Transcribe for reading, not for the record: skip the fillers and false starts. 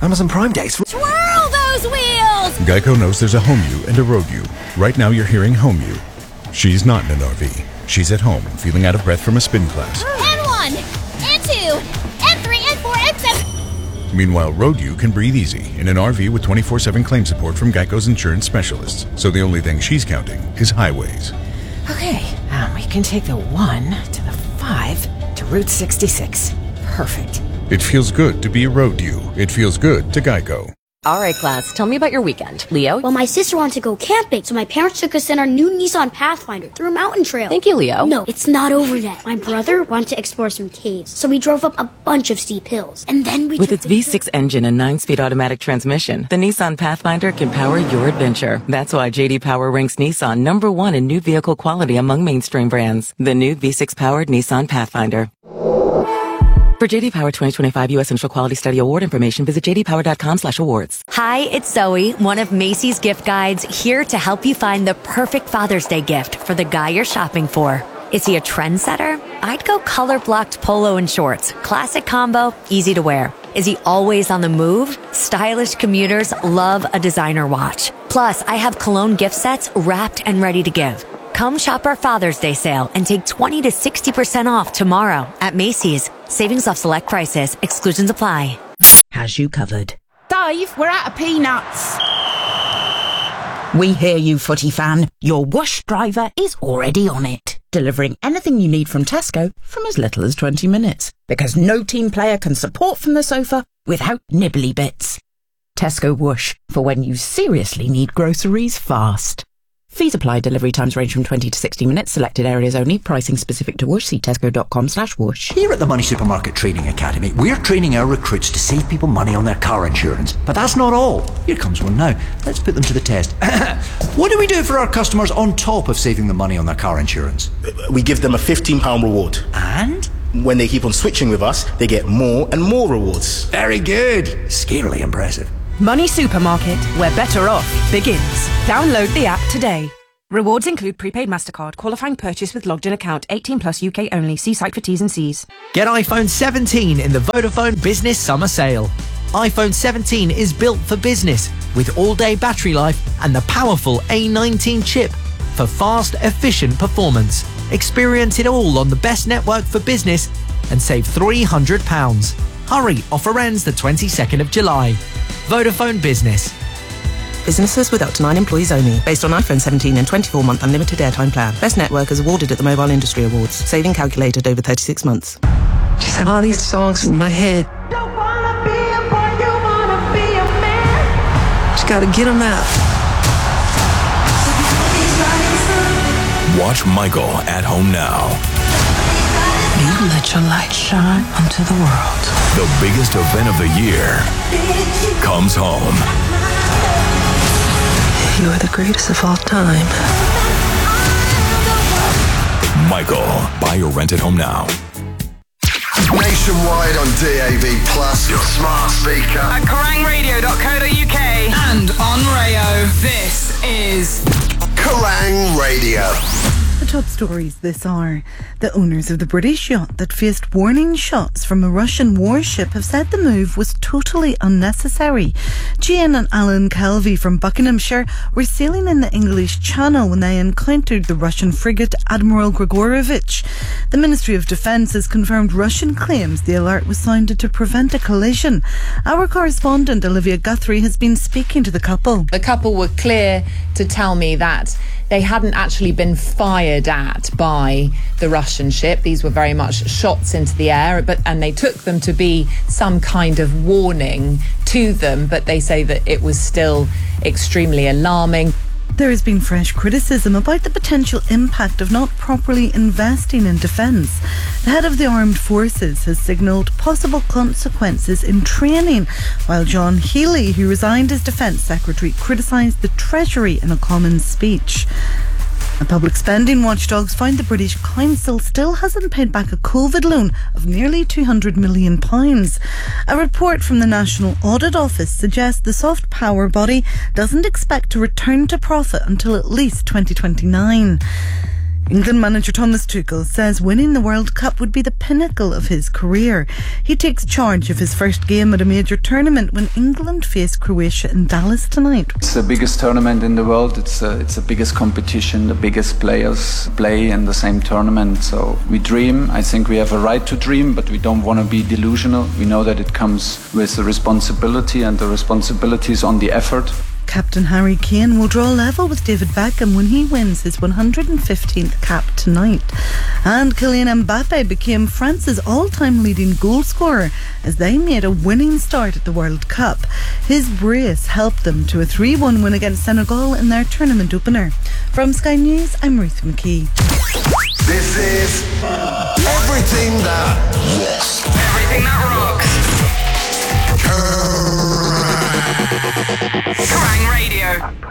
Amazon Prime Days. Twirl those wheels! Geico knows there's a home you and a road you. Right now you're hearing home you. She's not in an RV. She's at home, feeling out of breath from a spin class. N1, N2, N3, N4, N7. Meanwhile, road you can breathe easy in an RV with 24/7 claim support from Geico's insurance specialists. So the only thing she's counting is highways. Okay, we can take the 1 to the 5 to Route 66. Perfect. It feels good to be a road you. It feels good to Geico. All right, class, tell me about your weekend. Leo? Well, my sister wanted to go camping, so my parents took us in our new Nissan Pathfinder through a mountain trail. Thank you, Leo. No, it's not over yet. My brother wanted to explore some caves, so we drove up a bunch of steep hills. And then we With its V6 engine and 9-speed automatic transmission, the Nissan Pathfinder can power your adventure. That's why J.D. Power ranks Nissan #1 in new vehicle quality among mainstream brands. The new V6-powered Nissan Pathfinder. For J.D. Power 2025 U.S. Central Quality Study Award information, visit jdpower.com/awards. Hi, it's Zoe, one of Macy's gift guides, here to help you find the perfect Father's Day gift for the guy you're shopping for. Is he a trendsetter? I'd go color-blocked polo and shorts. Classic combo, easy to wear. Is he always on the move? Stylish commuters love a designer watch. Plus, I have cologne gift sets wrapped and ready to give. Come shop our Father's Day sale and take 20 to 60% off tomorrow at Macy's. Savings off select prices. Exclusions apply. Has you covered. Dave, we're out of peanuts. We hear you, footy fan. Your Whoosh driver is already on it, delivering anything you need from Tesco from as little as 20 minutes. Because no team player can support from the sofa without nibbly bits. Tesco Whoosh, for when you seriously need groceries fast. Fees apply. Delivery times range from 20 to 60 minutes. Selected areas only. Pricing specific to Whoosh. See tesco.com/whoosh. Here at the Money Supermarket Training Academy, we're training our recruits to save people money on their car insurance. But that's not all. Here comes one now. Let's put them to the test. What do we do for our customers on top of saving them money on their car insurance? We give them a £15 reward. And? When they keep on switching with us, they get more and more rewards. Very good. Scarily impressive. Money Supermarket, where better off begins. Download the app today. Rewards include prepaid MasterCard, qualifying purchase with logged-in account, 18+ UK only. See site for T's and C's. Get iPhone 17 in the Vodafone Business Summer Sale. iPhone 17 is built for business with all-day battery life and the powerful A19 chip for fast, efficient performance. Experience it all on the best network for business and save £300. Hurry, offer ends the 22nd of July. Vodafone Business. Businesses with up to 9 employees only. Based on iPhone 17 and 24-month unlimited airtime plan. Best network is awarded at the Mobile Industry Awards. Saving calculated over 36 months. Just have all these songs in my head. Don't wanna be a boy, you wanna be a man. Just gotta get them out. Watch Michael at home now. You let your light shine onto the world. The biggest event of the year comes home. You are the greatest of all time. Michael, buy or rent at home now. Nationwide on DAB+, your smart speaker. At KerrangRadio.co.uk and on Rayo. This is Kerrang Radio. The top stories this hour. The owners of the British yacht that faced warning shots from a Russian warship have said the move was totally unnecessary. Jane and Alan Kelvey from Buckinghamshire were sailing in the English Channel when they encountered the Russian frigate Admiral Grigorovich. The Ministry of Defence has confirmed Russian claims the alert was sounded to prevent a collision. Our correspondent Olivia Guthrie has been speaking to the couple. The couple were clear to tell me that they hadn't actually been fired at by the Russian ship. These were very much shots into the air, and they took them to be some kind of warning to them, but they say that it was still extremely alarming. There has been fresh criticism about the potential impact of not properly investing in defence. The head of the armed forces has signalled possible consequences in training, while John Healey, who resigned as Defence Secretary, criticised the Treasury in a common speech. The public spending watchdogs found the British Council still hasn't paid back a COVID loan of nearly £200 million. A report from the National Audit Office suggests the soft power body doesn't expect to return to profit until at least 2029. England manager Thomas Tuchel says winning the World Cup would be the pinnacle of his career. He takes charge of his first game at a major tournament when England face Croatia in Dallas tonight. It's the biggest tournament in the world. It's the biggest competition. The biggest players play in the same tournament. So we dream. I think we have a right to dream, but we don't want to be delusional. We know that it comes with the responsibility, and the responsibility is on the effort. Captain Harry Kane will draw level with David Beckham when he wins his 115th cap tonight. And Kylian Mbappe became France's all-time leading goal scorer as they made a winning start at the World Cup. His brace helped them to a 3-1 win against Senegal in their tournament opener. From Sky News, I'm Ruth McKee. This is everything that rocks. Everything that rocks. Kerrang! Radio.